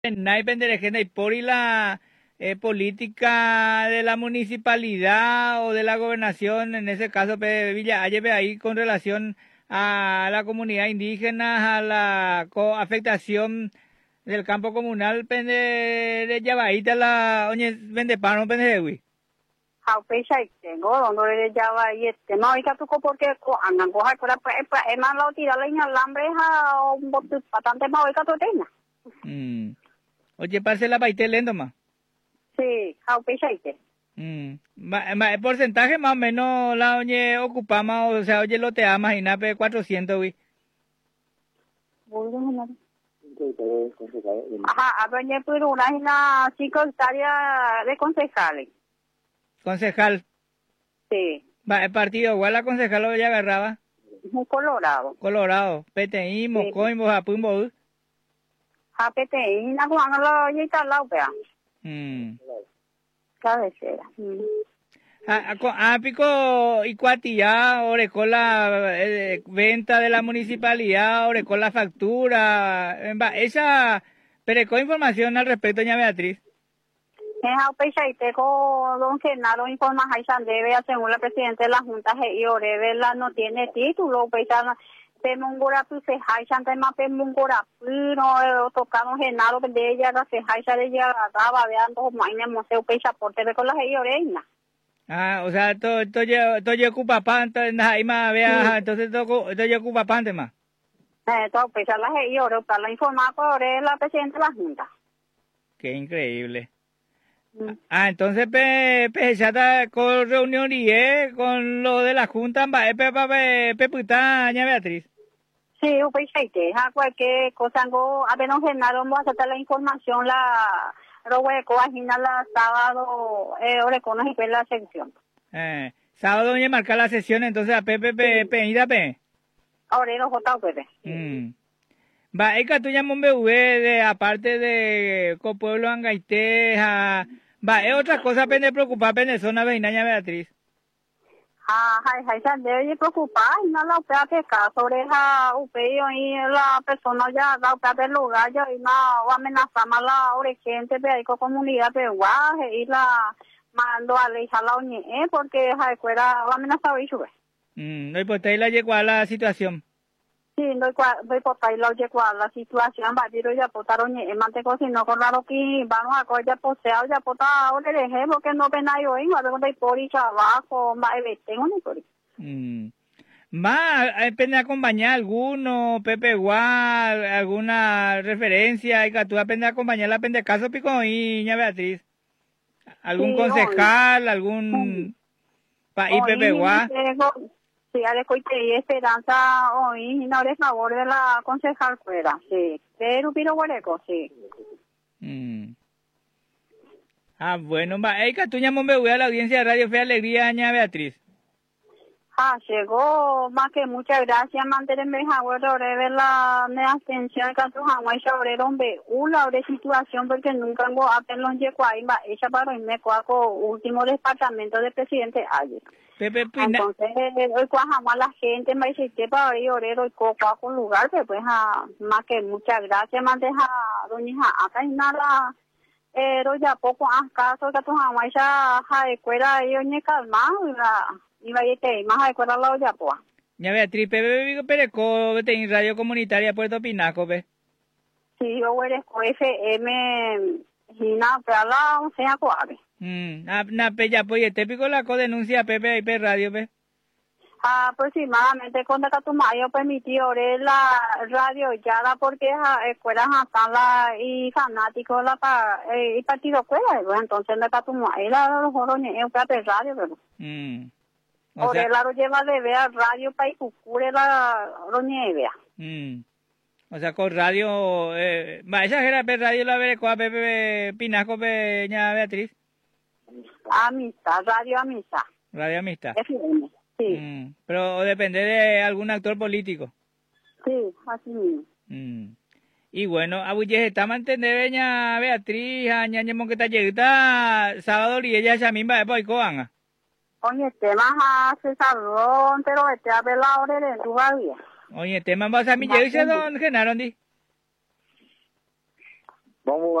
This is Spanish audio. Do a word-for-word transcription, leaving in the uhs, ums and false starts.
Naipen de gente y por y la eh, política de la municipalidad o de la gobernación, en ese caso de Villa Ayebe, ahí con relación a la comunidad indígena, a la afectación del campo comunal, pende de Yabaita la oye vende pano pende de hui. Haupecha y tengo donde le llama y este no hay que tu porque andan coger por pues es más lo tira leña alambre a un bote bastante más hoy que tu teña. Mm. Oye, pase la baite lento más. Sí, haupecha y te. Mm. Ma, ma, el porcentaje más o menos la oye ocupamos, o sea, oye lo te amas y nape cuatrocientos hui. Ajá, a doña Piro una es la secretaria de concejales. Concejal. Sí. Va, el partido igual la concejal lo ya agarraba. Muy colorado. Colorado. P T I, Mocoy, Mojapumbo. A P T I, na cuando lo oye está la opera. Mm. Cabecera. A, a, a pico y cuatilla, orecó la eh, venta de la municipalidad, orecó la factura. Va, esa, perecó información al respecto, doña Beatriz. Es aupecha y teco don Genaro información debe según la presidenta de la Junta y Orevela no tiene título, pecha Pemungura pues se haichan tema Pemungura no tocaron Genaro de ella la se haicha de ella daba veando maine museo pecha por te con la y Orena. Ah, o sea, todo todo todo yo ocupa pan, ahí más vea, entonces todo todo yo ocupa pan tema. Eh, todo pecha la y Ore para la informar por la presidenta de la Junta. Qué increíble. Mm. Ah, entonces pe pe ya está con reunión y eh, con lo de la junta va pe pe pe puta ña Beatriz. Sí, pues que a cualquier cosa go a ver no Genaro vamos a sacar la información la lo voy a coaginar la sábado eh ore con la sección. Eh, sábado doña marcar la sesión entonces a pe pe pe pe ida pe. Ahora no jota pe. Mm. Va, eka tú ya mombe de aparte de co pueblo Angaiteja. Va, es otra cosa pende preocupar pende zona veinaña Beatriz. Ah, hay hay ya debe preocupar, no la opera que ca sobre esa upeo y la persona ya la opera del lugar ya y no amenaza más la gente de ahí con comunidad de guaje y la mando a alejar la oñe porque hay fuera amenaza y sube. Mm, no importa la llegó a la situación. Sí, no voy por ahí lo llegó a la situación, va a decir ya potaron y mantengo si no con raro que vamos a coger ya poseo ya pota ahora de ejemplo que no ven ahí hoy, va a ver por y trabajo, va a ver tengo ni por. Mm. Más, depende de acompañar alguno, Pepe Gual, alguna referencia, y que tú depende de acompañar la pende caso pico y ña Beatriz. Algún Sí, concejal, hoy. algún país Pepe Gual. Sí, a y esperanza hoy no les favor de la concejal fuera, sí. Pero piro hueco, sí. Mm. Ah, bueno, va, hey, que tú llamó me voy a la audiencia de Radio Fe Alegría, ña Beatriz. Ah, llegó más que muchas gracias, mantenerme abuelo de la mea atención que tu jamás sobre donde una de situación porque nunca hago apenas llegó ahí, va, ella para irme cuaco último departamento del presidente ayer. Pepe Pina. Entonces, hoy cuajamos a la gente, me dice que para ir orero y coco un lugar, pues, pues a, más que muchas gracias, mandeja doña acá y nada, pero ya poco a caso que tu jamás ya a escuela y oñe calmado y la y vaya que más a escuela la olla pues. Ya Beatriz, Pepe Vigo Pereco, en Radio Comunitaria Puerto Pinaco, ve. Sí, yo eres F M y nada, pero la o sea cuave. Mm, na, na pella pues te pico la co denuncia Pepe y P Radio, ve. Ah, aproximadamente cuando que tu mayo permitió la radio ya la porque a escuelas hasta la y fanáticos la pa, eh, y partido escuela, pues entonces la que tu mayo la los jorones es un radio, pero. Mm. O, o sea, la lo lleva de ver radio para y cucure la lo nieve. Mm. O sea, con radio eh, va esa era P Radio la ve con Pepe Pinaco pe ña Beatriz. Amistad, radio amistad. Radio Amistad. F M. Sí. Mm, pero depende de algún actor político. Sí, así mismo. Mm. Y bueno, abuye está mantener ña Beatriz, ña ña monqueta llegita sábado y ella ya misma pues coanga. Oye, tema a César pero este a ver la hora de tu barrio. Oye, tema vas a mi llegarse don Genaro di. Vamos